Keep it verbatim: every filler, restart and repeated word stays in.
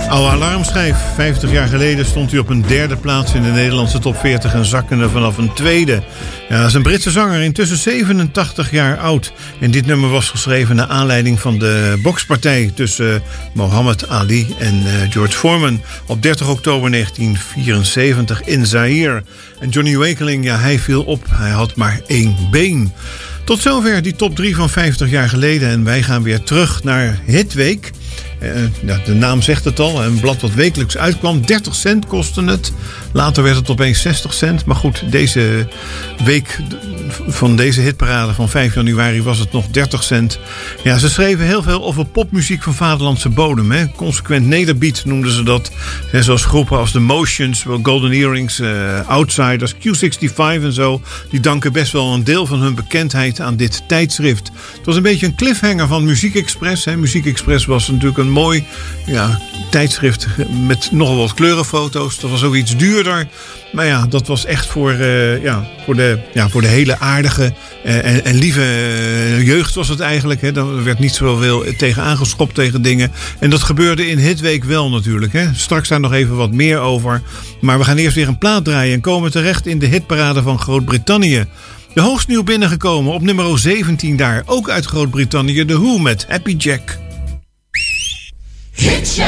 Oude alarmschijf. vijftig jaar geleden stond hij op een derde plaats in de Nederlandse top veertig en zakkende vanaf een tweede. Ja, dat is een Britse zanger, intussen zevenentachtig jaar oud. En dit nummer was geschreven naar aanleiding van de bokspartij tussen Muhammad Ali en uh, George Foreman op dertig oktober negentien vierenzeventig in Zaire. En Johnny Wakeling, ja, hij viel op. Hij had maar één been. Tot zover die top drie van vijftig jaar geleden. En wij gaan weer terug naar Hitweek. Uh, ja, de naam zegt het al, een blad wat wekelijks uitkwam. dertig cent kostte het. Later werd het opeens zestig cent. Maar goed, deze week van deze hitparade van vijf januari was het nog dertig cent. Ja, ze schreven heel veel over popmuziek van vaderlandse bodem. Hè. Consequent nederbeat noemden ze dat. En zoals groepen als The Motions, Golden Earrings, uh, Outsiders, Q vijfenzestig en zo. Die danken best wel een deel van hun bekendheid aan dit tijdschrift. Het was een beetje een cliffhanger van Muziek Express. Hè. Muziek Express was natuurlijk een mooi ja, tijdschrift met nogal wat kleurenfoto's. Dat was ook iets duurder. Maar ja, dat was echt voor, uh, ja, voor, de, ja, voor de hele aardige uh, en, en lieve uh, jeugd was het eigenlijk. Hè. Er werd niet zoveel tegen aangeschopt tegen dingen. En dat gebeurde in Hitweek wel natuurlijk. Hè. Straks daar nog even wat meer over. Maar we gaan eerst weer een plaat draaien en komen terecht in de hitparade van Groot-Brittannië. De hoogst nieuw binnengekomen op nummer zeventien daar. Ook uit Groot-Brittannië, The Who met Happy Jack. Hit Check.